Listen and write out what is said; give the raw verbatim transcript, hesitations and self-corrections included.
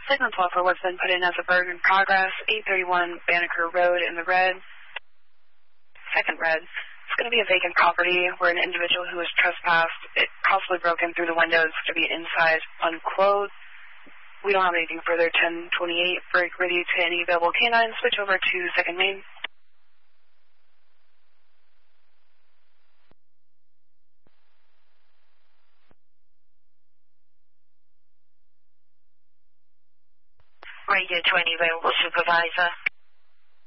Signal twelve for what's been put in as a burg in progress, eight thirty-one Banneker Road in the red. Second red. It's going to be a vacant property where an individual who was trespassed, it possibly broke in through the windows to be inside unclothed. We don't have anything further. ten twenty-eight, break ready to any available canine. Switch over to second main. Radio to any available supervisor.